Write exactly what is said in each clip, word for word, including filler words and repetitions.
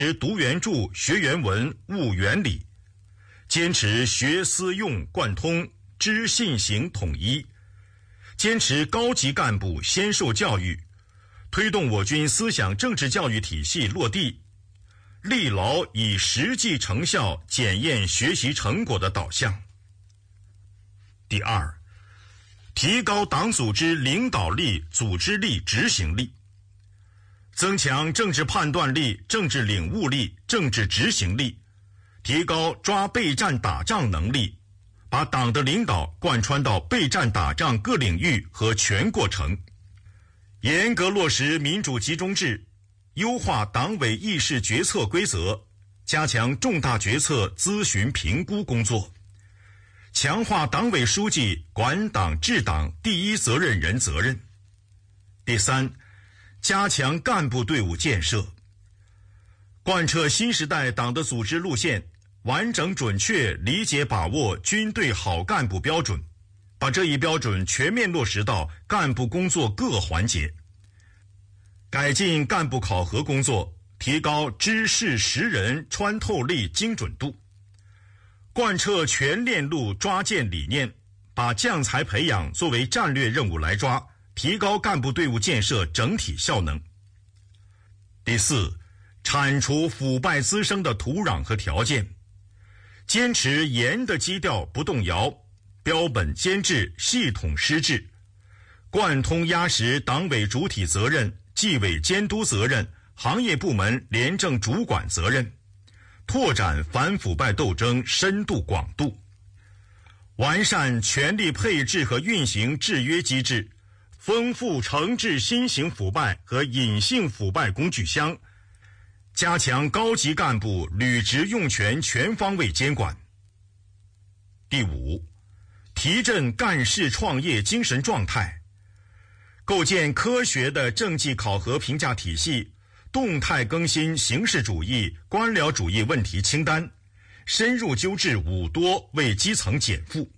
读原著、学原文、悟原理，坚持学思用贯通、知信行统一，坚持高级干部先受教育，推动我军思想政治教育体系落地，力劳以实际成效检验学习成果的导向。第二，提高党组织领导力、组织力、执行力，增强政治判断力、政治领悟力、政治执行力，提高抓备战打仗能力，把党的领导贯穿到备战打仗各领域和全过程，严格落实民主集中制，优化党委议事决策规则，加强重大决策咨询评估工作，强化党委书记管党治党第一责任人责任。第三，加强干部队伍建设，贯彻新时代党的组织路线，完整准确理解把握军队好干部标准，把这一标准全面落实到干部工作各环节，改进干部考核工作，提高知识识人穿透力精准度，贯彻全链路抓建理念，把将才培养作为战略任务来抓，提高干部队伍建设整体效能。第四，铲除腐败滋生的土壤和条件，坚持严的基调不动摇，标本兼治，系统施治，贯通压实党委主体责任、纪委监督责任、行业部门廉政主管责任，拓展反腐败斗争深度广度，完善权力配置和运行制约机制，丰富惩治新型腐败和隐性腐败工具箱，加强高级干部履职用权全方位监管。第五，提振干事创业精神状态，构建科学的政绩考核评价体系，动态更新形式主义、官僚主义问题清单，深入纠治五多，为基层减负。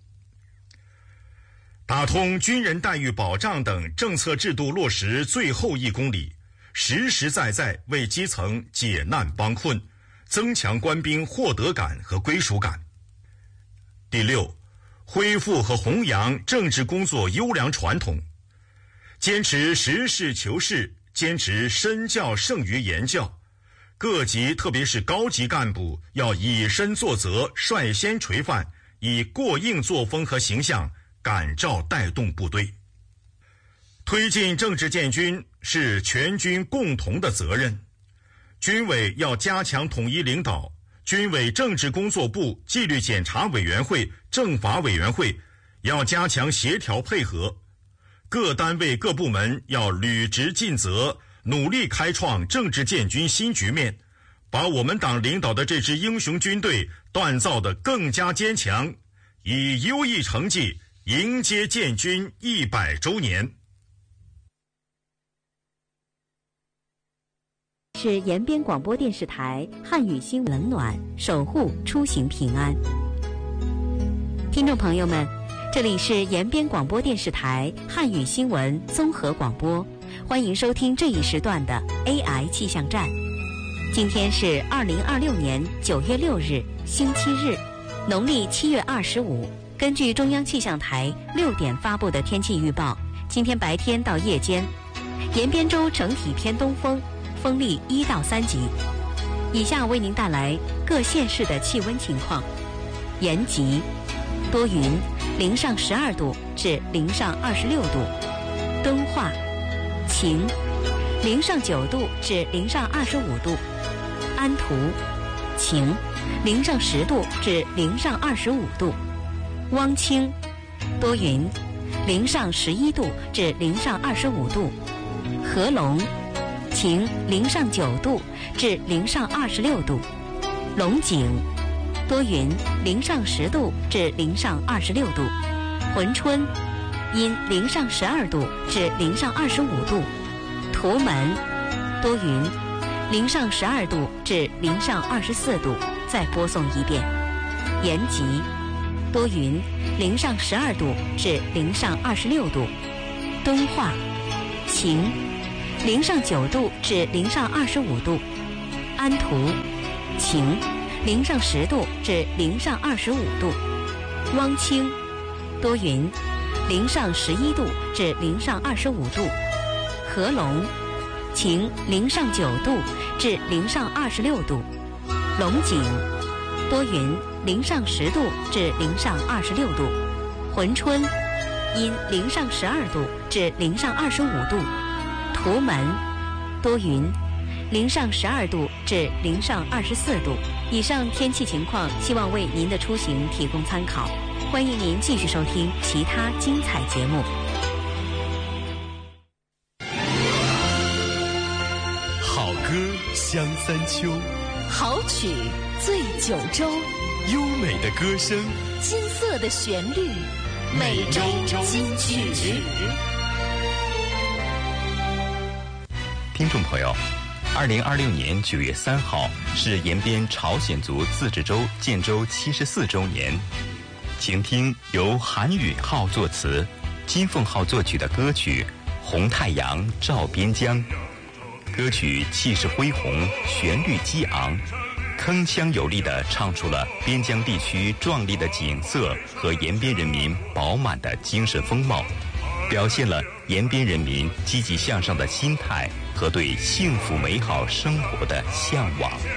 打通军人待遇保障等政策制度落实最后一公里，实实在在为基层解难帮困，增强官兵获得感和归属感。第六，恢复和弘扬政治工作优良传统，坚持实事求是，坚持身教胜于言教，各级特别是高级干部要以身作则，率先垂范，以过硬作风和形象感召带动部队。推进政治建军是全军共同的责任，军委要加强统一领导，军委政治工作部、纪律检查委员会、政法委员会要加强协调配合，各单位各部门要履职尽责，努力开创政治建军新局面，把我们党领导的这支英雄军队锻造得更加坚强，以优异成绩迎接建军一百周年。 是延边广播电视台汉语新闻冷暖，守护出行平安。听众朋友们，这里是延边广播电视台汉语新闻综合广播，欢迎收听这一时段的 A I 气象站。今天是二零二六年九月六日，星期日，农历七月二十五。根据中央气象台六点发布的天气预报，今天白天到夜间，延边州整体偏东风，风力一到三级。以下为您带来各县市的气温情况。延吉多云，零上十二度至零上二十六度；敦化晴，零上九度至零上二十五度；安图晴，零上十度至零上二十五度；汪清多云，零上十一度至零上二十五度；合龙晴，零上九度至零上二十六度；龙井多云，零上十度至零上二十六度；珲春因零上十二度至零上二十五度；图门多云，零上十二度至零上二十四度。再播送一遍：延吉多云，零上十二度至零上二十六度；敦化晴，零上九度至零上二十五度； 安图，晴，零上十度至零上二十五度；汪清，多云，零上十一度至零上二十五度；合龙，晴，零上九度至零上二十六度；龙井，多云，零上十度至零上二十六度；珲春，阴，零上十二度至零上二十五度；图门，多云，零上十二度至零上二十四度。以上天气情况，希望为您的出行提供参考。欢迎您继续收听其他精彩节目。 好歌香三秋， 好曲醉九州， 优美的歌声， 金色的旋律，每周金曲。 听众朋友，二零二六年九月三号是延边朝鲜族自治州建州七十四周年，请听由韩允浩作词、金凤浩作曲的歌曲《红太阳照边疆》。歌曲气势恢宏，旋律激昂，铿锵有力地唱出了边疆地区壮丽的景色和延边人民饱满的精神风貌，表现了延边人民积极向上的心态和对幸福美好生活的向往。